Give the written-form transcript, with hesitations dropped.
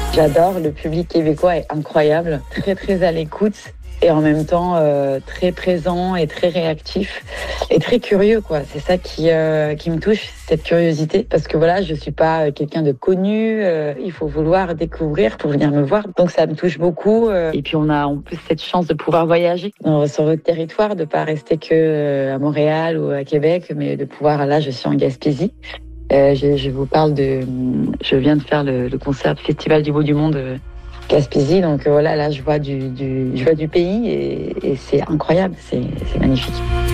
J'adore, le public québécois est incroyable, très très à l'écoute et en même temps très présent et très réactif et très curieux quoi. C'est ça qui me touche, cette curiosité, parce que voilà, je suis pas quelqu'un de connu, il faut vouloir découvrir pour venir me voir. Donc ça me touche beaucoup et puis on a en plus cette chance de pouvoir voyager sur notre territoire, de pas rester que à Montréal ou à Québec, mais de pouvoir, là je suis en Gaspésie. Je vous parle je viens de faire le concert du Festival du Bout du Monde Gaspésie, donc voilà, là je vois du pays et c'est incroyable, c'est magnifique.